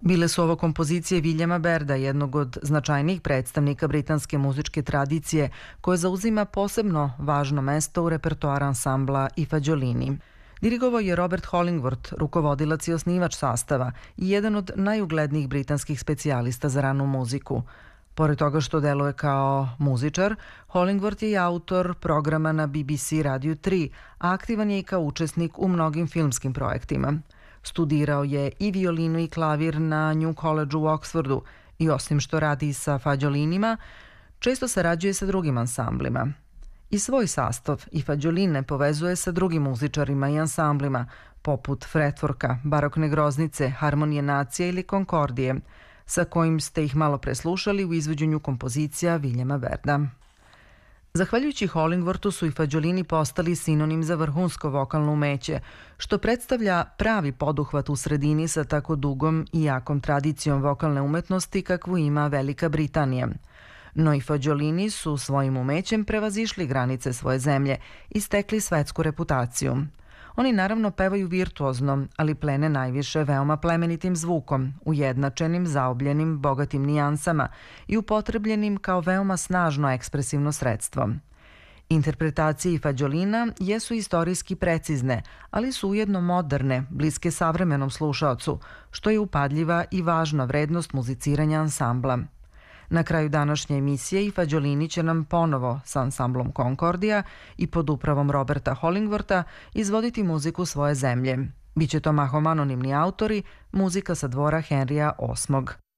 Bile su ovo kompozicije Williama Byrda, jednog od značajnijih predstavnika britanske muzičke tradicije, koje zauzima posebno važno mesto u repertoaru ansambla I Fagiolini. Dirigovao je Robert Hollingworth, rukovodilac i osnivač sastava i jedan od najuglednijih britanskih specijalista za ranu muziku. Pored toga što deluje kao muzičar, Hollingworth je i autor programa na BBC Radio 3, a aktivan je i kao učesnik u mnogim filmskim projektima. Studirao je i violinu i klavir na New College u Oxfordu i osim što radi sa Fagiolinima, često sarađuje sa drugim ansamblima. I svoj sastav I Fagioline povezuje sa drugim muzičarima i ansamblima, poput Fretworka, Barokne groznice, Harmonije nacije ili Konkordije, sa kojim ste ih malo preslušali u izvođenju kompozicija Williama Byrda. Zahvaljujući Hollingworthu su I Fagiolini postali sinonim za vrhunsko vokalno umeće, što predstavlja pravi poduhvat u sredini sa tako dugom i jakom tradicijom vokalne umetnosti kakvu ima Velika Britanija. No I Fagiolini su svojim umećem prevazišli granice svoje zemlje i stekli svetsku reputaciju. Oni naravno pevaju virtuozno, ali plene najviše veoma plemenitim zvukom, ujednačenim, zaobljenim, bogatim nijansama i upotrebljenim kao veoma snažno ekspresivno sredstvo. Interpretacije I Fagiolina jesu istorijski precizne, ali su ujedno moderne, bliske savremenom slušaocu, što je upadljiva i važna vrednost muziciranja ansambla. Na kraju današnje emisije I Fagiolini će nam ponovo sa ansamblom Konkordija i pod upravom Roberta Hollingwortha izvoditi muziku svoje zemlje. Biće to mahom anonimni autori, muzika sa dvora Henrija VIII.